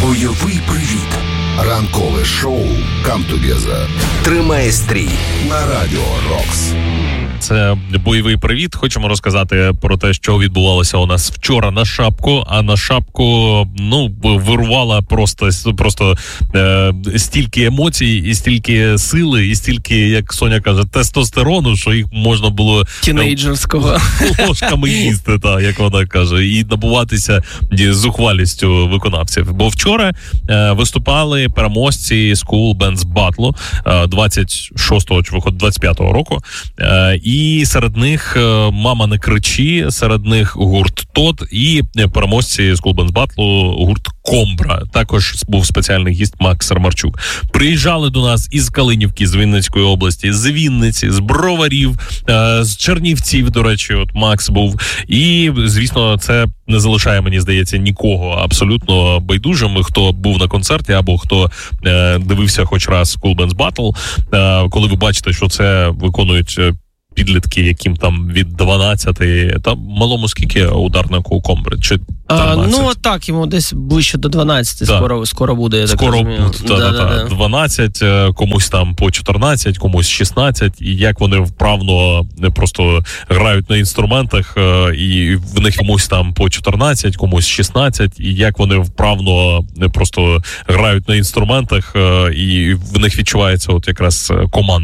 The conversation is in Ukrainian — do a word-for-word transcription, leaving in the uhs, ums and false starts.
Бойовий привіт. Ранкове шоу «Come Together». Тримає стрій на Радіо Рокс. Це бойовий привіт. Хочемо розказати про те, що відбувалося у нас вчора на Шапку. А на Шапку, ну, вирувала просто, просто е, стільки емоцій, і стільки сили, і стільки, як Соня каже, тестостерону, що їх можна було тінейджерського ложками їсти, та, як вона каже, і набуватися зухвалістю виконавців. Бо вчора е, виступали переможці School Bands Battle е, двадцять шостого чи двадцять п'ятого року. Е, І серед них «Мама, не кричи», серед них гурт «Тот» і переможці School Bands Battle гурт «Комбра». Також був спеціальний гість Макс Ромарчук. Приїжджали до нас із Калинівки, з Вінницької області, з Вінниці, з Броварів, з Чернівців, до речі, от Макс був. І, звісно, це не залишає, мені здається, нікого абсолютно байдужим, хто був на концерті або хто е, дивився хоч раз School Bands Battle. Е, коли ви бачите, що це виконують підлітки, яким там від дванадцяти, там малому скільки ударнику у Комбри? Чи а, ну, так, йому десь ближче до дванадцяти, да. скоро, скоро буде, я скоро, так розумію. Та, да, та, та. дванадцять, комусь там по чотирнадцять, комусь шістнадцять, і як вони вправно просто грають на інструментах, і в них комусь там по чотирнадцять, комусь шістнадцять, і як вони вправно просто грають на інструментах, і в них відчувається от якраз команда.